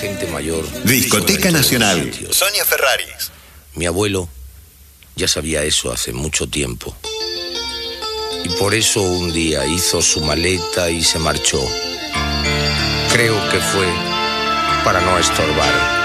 gente mayor. Discoteca Nacional. Sonia Ferraris. Mi abuelo ya sabía eso hace mucho tiempo. Y por eso un día hizo su maleta y se marchó. Creo que fue para no estorbar.